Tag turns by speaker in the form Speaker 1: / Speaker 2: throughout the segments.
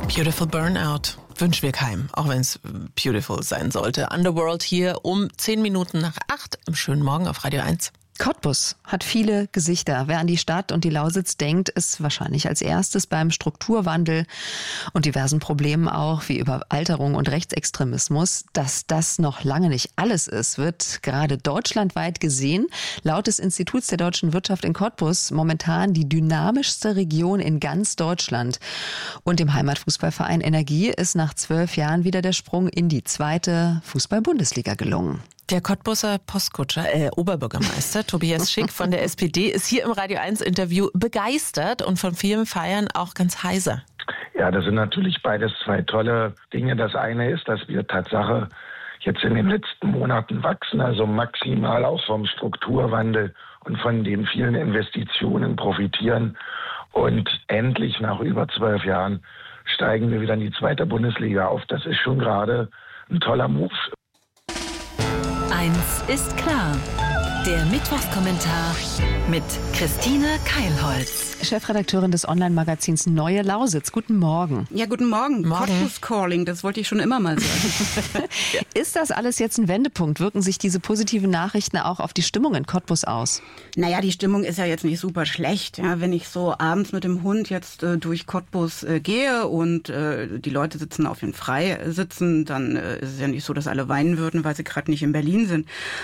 Speaker 1: Beautiful Burnout wünschen wir keinem, auch wenn es beautiful sein sollte. Underworld hier um 8:10 im schönen Morgen auf Radio 1.
Speaker 2: Cottbus hat viele Gesichter. Wer an die Stadt und die Lausitz denkt, ist wahrscheinlich als erstes beim Strukturwandel und diversen Problemen auch wie Überalterung und Rechtsextremismus. Dass das noch lange nicht alles ist, wird gerade deutschlandweit gesehen. Laut des Instituts der deutschen Wirtschaft in Cottbus momentan die dynamischste Region in ganz Deutschland. Und dem Heimatfußballverein Energie ist nach 12 Jahren wieder der Sprung in die 2. Fußball-Bundesliga gelungen.
Speaker 1: Der Cottbuser Postkutscher, Oberbürgermeister Tobias Schick von der SPD ist hier im Radio 1 Interview begeistert und von vielen Feiern auch ganz heiser.
Speaker 3: Ja, das sind natürlich beides zwei tolle Dinge. Das eine ist, dass wir Tatsache jetzt in den letzten Monaten wachsen, also maximal auch vom Strukturwandel und von den vielen Investitionen profitieren. Und endlich nach über 12 Jahren steigen wir wieder in die 2. Bundesliga auf. Das ist schon gerade ein toller Move.
Speaker 4: Eins ist klar, der Mittwochskommentar mit Christine Keilholz.
Speaker 2: Chefredakteurin des Online-Magazins Neue Lausitz. Guten Morgen.
Speaker 5: Ja, guten Morgen. Cottbus Calling, das wollte ich schon immer mal sagen.
Speaker 2: Ist das alles jetzt ein Wendepunkt? Wirken sich diese positiven Nachrichten auch auf die Stimmung in Cottbus aus?
Speaker 5: Naja, die Stimmung ist ja jetzt nicht super schlecht. Ja, wenn ich so abends mit dem Hund jetzt durch Cottbus gehe und die Leute sitzen auf den Freisitzen, dann ist es ja nicht so, dass alle weinen würden, weil sie gerade nicht in Berlin sind.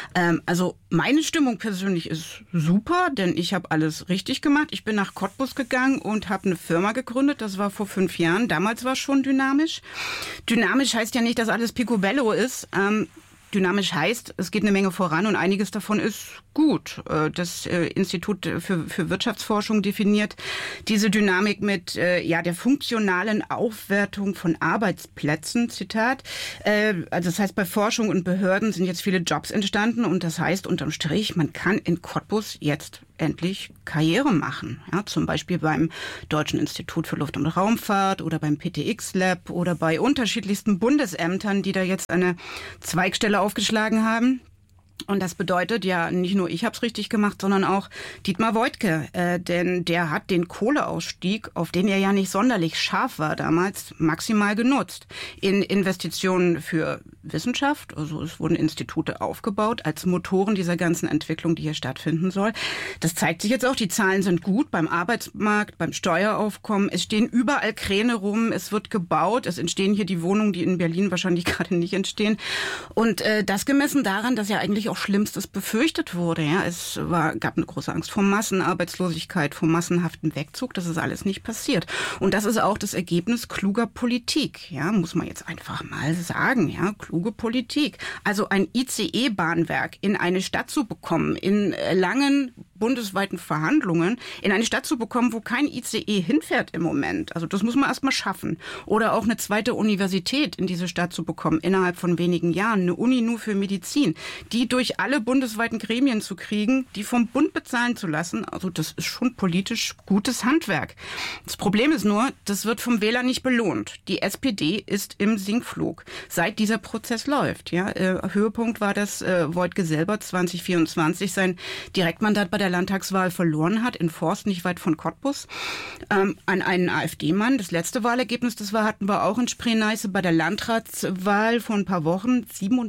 Speaker 5: Also meine Stimmung persönlich ist super, denn ich habe alles richtig gemacht. Ich bin nach Cottbus gegangen und habe eine Firma gegründet. Das war vor 5 Jahren. Damals war es schon dynamisch. Dynamisch heißt ja nicht, dass alles picobello ist. Dynamisch heißt, es geht eine Menge voran und einiges davon ist gut. Das Institut für Wirtschaftsforschung definiert diese Dynamik mit der funktionalen Aufwertung von Arbeitsplätzen, Zitat. Also das heißt, bei Forschung und Behörden sind jetzt viele Jobs entstanden und das heißt unterm Strich, man kann in Cottbus jetzt endlich Karriere machen. Ja, zum Beispiel beim Deutschen Institut für Luft- und Raumfahrt oder beim PTX Lab oder bei unterschiedlichsten Bundesämtern, die da jetzt eine Zweigstelle aufgeschlagen haben. Und das bedeutet ja, nicht nur ich habe es richtig gemacht, sondern auch Dietmar Woidke, denn der hat den Kohleausstieg, auf den er ja nicht sonderlich scharf war damals, maximal genutzt. In Investitionen für Wissenschaft, also es wurden Institute aufgebaut als Motoren dieser ganzen Entwicklung, die hier stattfinden soll. Das zeigt sich jetzt auch, die Zahlen sind gut beim Arbeitsmarkt, beim Steueraufkommen. Es stehen überall Kräne rum, es wird gebaut, es entstehen hier die Wohnungen, die in Berlin wahrscheinlich gerade nicht entstehen. Und das gemessen daran, dass ja eigentlich auch Schlimmstes befürchtet wurde. Ja, es gab eine große Angst vor Massenarbeitslosigkeit, vor massenhaften Wegzug. Das ist alles nicht passiert. Und das ist auch das Ergebnis kluger Politik. Ja, muss man jetzt einfach mal sagen. Ja, kluge Politik. Also ein ICE-Bahnwerk in eine Stadt zu bekommen, in langen bundesweiten Verhandlungen, in eine Stadt zu bekommen, wo kein ICE hinfährt im Moment. Also das muss man erst mal schaffen. Oder auch eine 2. Universität in diese Stadt zu bekommen, innerhalb von wenigen Jahren. Eine Uni nur für Medizin, die durch alle bundesweiten Gremien zu kriegen, die vom Bund bezahlen zu lassen. Also das ist schon politisch gutes Handwerk. Das Problem ist nur, das wird vom Wähler nicht belohnt. Die SPD ist im Sinkflug, seit dieser Prozess läuft. Ja, Höhepunkt war, dass Woidke selber 2024 sein Direktmandat bei der Landtagswahl verloren hat, in Forst, nicht weit von Cottbus, an einen AfD-Mann. Das letzte Wahlergebnis, das hatten wir auch in Spree-Neiße bei der Landratswahl vor ein paar Wochen,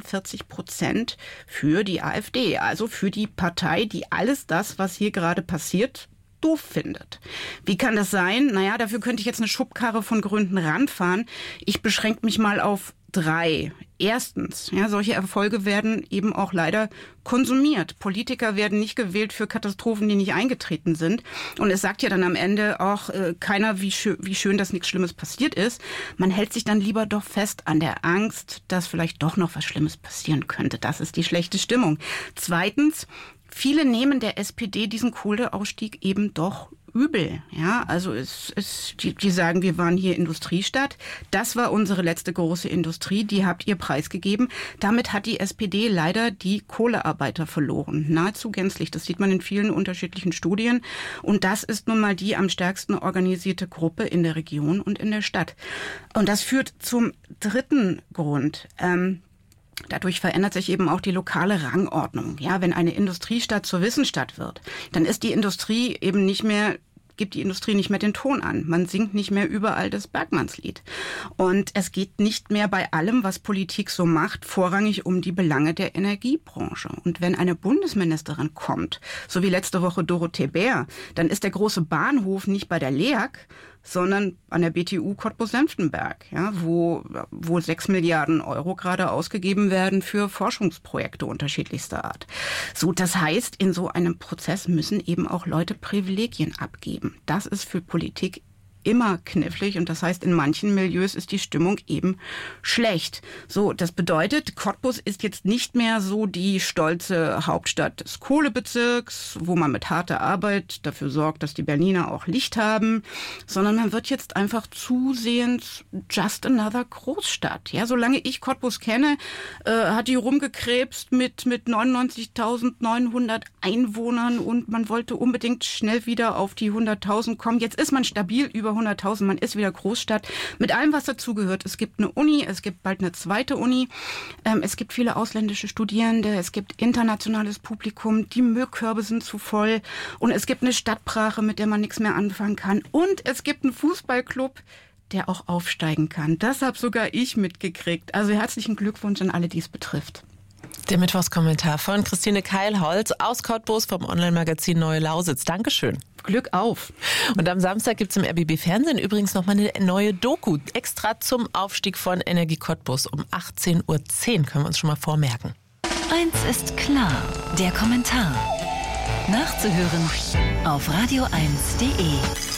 Speaker 5: 47% für die AfD, also für die Partei, die alles das, was hier gerade passiert, doof findet. Wie kann das sein? Naja, dafür könnte ich jetzt eine Schubkarre von Gründen ranfahren. Ich beschränke mich mal auf 3. Erstens, ja, solche Erfolge werden eben auch leider konsumiert. Politiker werden nicht gewählt für Katastrophen, die nicht eingetreten sind. Und es sagt ja dann am Ende auch keiner, wie schön, dass nichts Schlimmes passiert ist. Man hält sich dann lieber doch fest an der Angst, dass vielleicht doch noch was Schlimmes passieren könnte. Das ist die schlechte Stimmung. Zweitens, viele nehmen der SPD diesen Kohleausstieg eben doch übel. Ja, also die sagen, wir waren hier Industriestadt. Das war unsere letzte große Industrie. Die habt ihr preisgegeben. Damit hat die SPD leider die Kohlearbeiter verloren. Nahezu gänzlich. Das sieht man in vielen unterschiedlichen Studien. Und das ist nun mal die am stärksten organisierte Gruppe in der Region und in der Stadt. Und das führt zum dritten Grund. Dadurch verändert sich eben auch die lokale Rangordnung. Ja, wenn eine Industriestadt zur Wissensstadt wird, dann ist die Industrie eben nicht mehr gibt die Industrie nicht mehr den Ton an. Man singt nicht mehr überall das Bergmannslied. Und es geht nicht mehr bei allem, was Politik so macht, vorrangig um die Belange der Energiebranche. Und wenn eine Bundesministerin kommt, so wie letzte Woche Dorothee Bär, dann ist der große Bahnhof nicht bei der LEAG, sondern an der BTU Cottbus-Senftenberg, ja, wo 6 Milliarden Euro gerade ausgegeben werden für Forschungsprojekte unterschiedlichster Art. So, das heißt, in so einem Prozess müssen eben auch Leute Privilegien abgeben. Das ist für Politik immer knifflig und das heißt, in manchen Milieus ist die Stimmung eben schlecht. So, das bedeutet, Cottbus ist jetzt nicht mehr so die stolze Hauptstadt des Kohlebezirks, wo man mit harter Arbeit dafür sorgt, dass die Berliner auch Licht haben, sondern man wird jetzt einfach zusehends just another Großstadt. Ja, solange ich Cottbus kenne, hat die rumgekrebst mit 99.900 Einwohnern und man wollte unbedingt schnell wieder auf die 100.000 kommen. Jetzt ist man stabil über 100.000, man ist wieder Großstadt, mit allem, was dazugehört. Es gibt eine Uni, es gibt bald eine zweite Uni, es gibt viele ausländische Studierende, es gibt internationales Publikum, die Müllkörbe sind zu voll und es gibt eine Stadtbrache, mit der man nichts mehr anfangen kann und es gibt einen Fußballclub, der auch aufsteigen kann. Das habe sogar ich mitgekriegt. Also herzlichen Glückwunsch an alle, die es betrifft.
Speaker 1: Der Mittwochskommentar von Christine Keilholz aus Cottbus vom Online-Magazin Neue Lausitz. Dankeschön.
Speaker 5: Glück auf.
Speaker 1: Und am Samstag gibt es im RBB-Fernsehen übrigens nochmal eine neue Doku, extra zum Aufstieg von Energie Cottbus um 18:10 Uhr. Können wir uns schon mal vormerken.
Speaker 4: Eins ist klar, der Kommentar. Nachzuhören auf radio1.de.